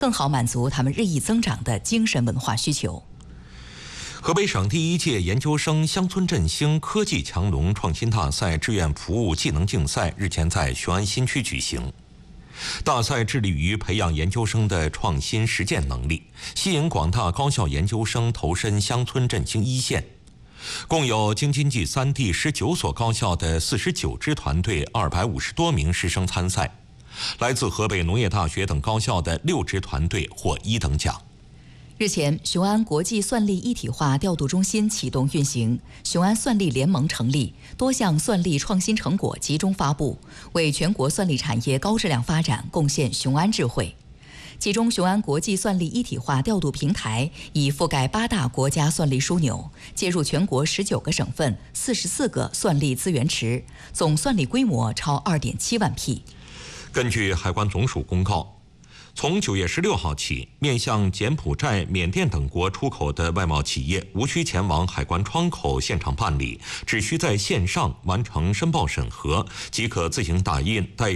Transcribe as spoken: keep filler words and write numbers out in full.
更好满足他们日益增长的精神文化需求。 河北省第一届研究生乡村振兴科技强龙创新大赛志愿服务技能竞赛日前在雄安新区举行。大赛致力于培养研究生的创新实践能力，吸引广大高校研究生投身乡村振兴一线。共有京津冀三地十九所高校的四十九支团队，二百五十多名师生参赛。来自河北农业大学等高校的六支团队获一等奖。 日前，雄安国际算力一体化调度中心启动运行，雄安算力联盟成立，多项算力创新成果集中发布，为全国算力产业高质量发展贡献雄安智慧。其中，雄安国际算力一体化调度平台已覆盖八大国家算力枢纽，接入全国十九个省份、四十四个算力资源池，总算力规模超二点七万匹。 根据海关总署公告，从九月十六号起，面向柬埔寨、缅甸等国出口的外贸企业无需前往海关窗口现场办理，只需在线上完成申报审核，即可自行打印带